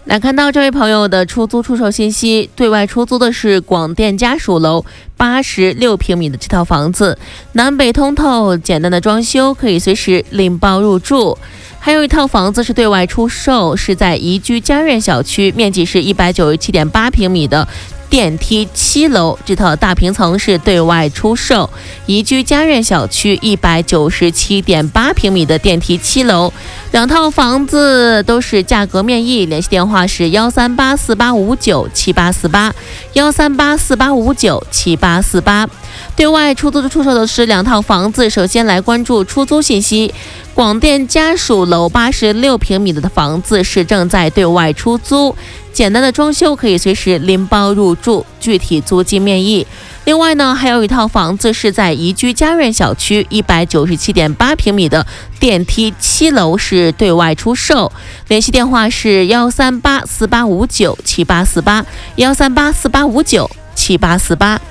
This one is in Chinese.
来看到这位朋友的出租出售信息，对外出租的是广电家属楼86平米的这套房子，南北通透，简单的装修，可以随时拎包入住。还有一套房子是对外出售，是在宜居家苑小区，面积是197.8平米的电梯7楼，这套大平层是对外出售，宜居家苑小区197.8平米的电梯7楼，两套房子都是价格面议，联系电话是13848597848，13848597848。对外出售的是两套房子，首先来关注出租信息。广电家属楼86平米的房子是正在对外出租，简单的装修，可以随时拎包入住，具体租金面议。另外呢，还有一套房子是在宜居家苑小区197.8平米的电梯7楼是对外出售，联系电话是13848597848，13848597848。